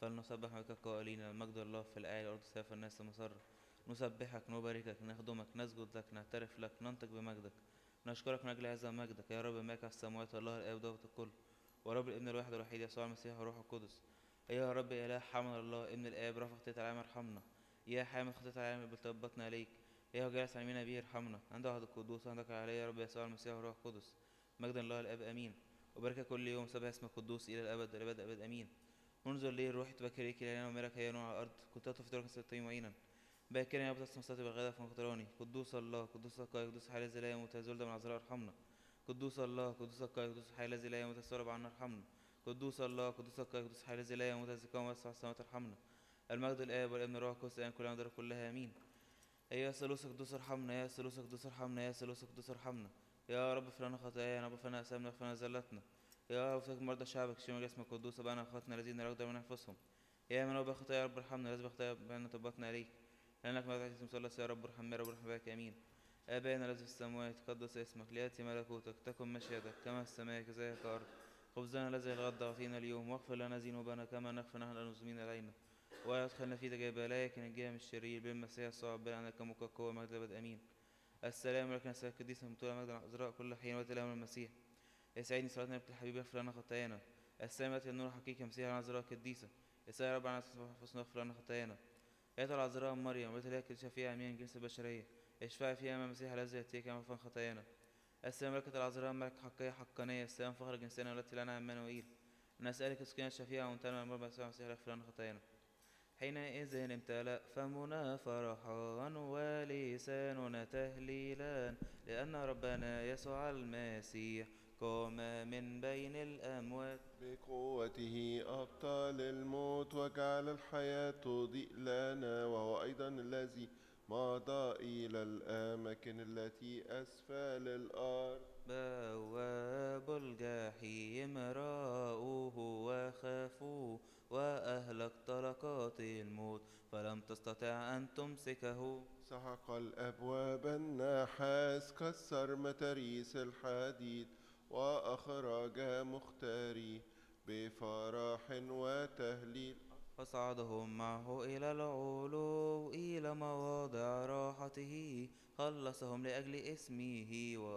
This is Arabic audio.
فلنسبح بك قائلين المجد لله في الأعلى والأرض سيف الناس مسر. نسبحك نباركك نخدمك نسجد لك نعترف لك ننطق بمجدك نشكرك من أجل هذا مجدك يا رب مالك على السماوات الله الآب دوت الكل ورب الابن الواحد الوحيد يسوع المسيح والروح القدس. أيها يا رب إله حمد الله ابن الآب رفع خطية العالم ارحمنا. يا حامل خطية العالم بتوبتنا عليك. يا جالس على يمين أبيه ارحمنا. عند واحد القدوس عندك علي يا رب يسوع المسيح والروح القدس. مجدا الله الآب آمين. وبارك كل يوم سبح اسم القدوس إلى الأبد الأبد أبد آمين. منذ الليل روحي تبكريك إلى وملك هي نوع على الأرض كنت في درجة ستين معينا باكرا يا بطس مستطيع بالغدا فانقطراني قدوس الله قدوس القائي قدوس حي الذي لا يموت زلد من عذراء ارحمنا. قدوس الله قدوس القائي قدوس حي الذي لا يموت السرب عنا ارحمنا. قدوس الله قدوس القائي قدوس حي الذي لا يموت الزكام واسع السماوات ارحمنا. المجد الآب والابن والروح القدس الآن كل أمدار كلها آمين. يا ثالوث قدوس ارحمنا يا ثالوث قدوس ارحمنا يا ثالوث قدوس ارحمنا. يا رب اغفر لنا خطايانا رب اغفر لنا آثامنا واغفر لنا زلتنا. يا رب اغفر مرضى شعبك شفي جسمك القدوس أبانا أخواتنا الذين لا يقدرون من أنفسهم. يا من رب خطايا يا رب ارحمنا لازم خطايا بأن طبقنا عليك. لأنك ما تعطي مثلث يا رب ارحمنا يا رب ارحم بك آمين. آبانا الذي في السماوات تقدس اسمك ليأتي ملكوتك تكن مشيئتك كما في السماء كذلك في الأرض. خبزنا الذي الغد أعطينا اليوم واغفر لنا ذنوبنا كما نغفر نحن المذنبين علينا. ولا تدخلنا في تجربة لكن نجينا من الشرير بالمسيح الصعب عنك ملك القوة والمجد الأبد آمين. السلام لك نسأل القديس المطلع مجد عذراء كل حين وتلام المسيح. يسعدني صلاتنا يا الحبيب يغفر لنا خطايانا. السلام لك النور حقيقي مسيح العذراء القديسة. يسعد رب عنا حسن يغفر لنا خطايانا. أيتها العذراء مريم وتلاك الشفيعة من جنس البشرية اشفع فيها أمام المسيح الذي يأتيك مغفرا خطايانا. السلام ملكة العذراء ملك حقية حقانية السلام فخر جنسنا والتي لنا عمانوئيل. نسألك اسقنا الشفيعة وامتلنا المرضى المسيح يغفر لنا خطايانا. حينئذ امتلأ فمنا فرحان ولساننا تهليلا لأن ربنا يسوع المسيح قام من بين الأموات. بقوته أبطل الموت وجعل الحياة تضيء لنا وهو أيضا الذي مضى إلى الأماكن التي أسفل الأرض. بواب الجحيم راءوه وخافوا وأهلك طلقات الموت فلم تستطع أن تمسكه. سحق الأبواب النحاس كسر متاريس الحديد وأخرج مختاري بفرح وتهليل. فصعدهم معه إلى العلو إلى مواضع راحته خلصهم لأجل اسمه